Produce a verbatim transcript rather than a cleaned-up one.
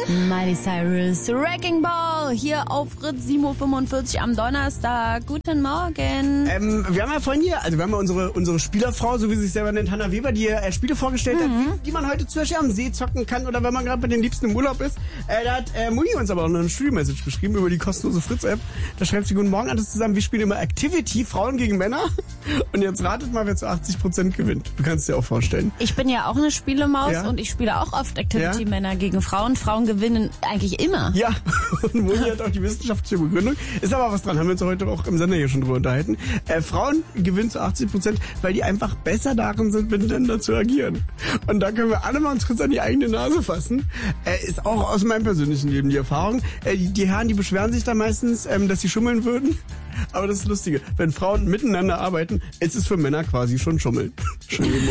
Miley Cyrus, Wrecking Ball, hier auf Fritz sieben Uhr fünfundvierzig am Donnerstag. Guten Morgen. Ähm, wir haben ja vorhin hier, also wir haben ja unsere, unsere Spielerfrau, so wie sie sich selber nennt, Hanna Weber, die äh, Spiele vorgestellt mhm. hat, die man heute zum Beispiel am See zocken kann oder wenn man gerade bei den Liebsten im Urlaub ist. Äh, da hat äh, Muni uns aber auch noch eine Studio-Message geschrieben über die kostenlose Fritz-App. Da schreibt sie: Guten Morgen, alles zusammen, wir spielen immer Activity, Frauen gegen Männer. Und jetzt ratet mal, wer zu achtzig Prozent gewinnt. Du kannst dir auch vorstellen. Ich bin ja auch eine Spielemaus Ja? und ich spiele auch oft Activity Ja? Männer gegen Frauen. Frauen gewinnen eigentlich immer. Ja, und Moni hat auch die wissenschaftliche Begründung. Ist aber was dran, haben wir uns heute auch im Sender hier schon drüber unterhalten. Äh, Frauen gewinnen zu achtzig Prozent, weil die einfach besser darin sind, miteinander zu agieren. Und da können wir alle mal uns kurz an die eigene Nase fassen. Äh, ist auch aus meinem persönlichen Leben die Erfahrung. Äh, die, die Herren, die beschweren sich da meistens, ähm, dass sie schummeln würden. Aber das ist das Lustige. Wenn Frauen miteinander arbeiten, ist es für Männer quasi schon Schummeln. Schön.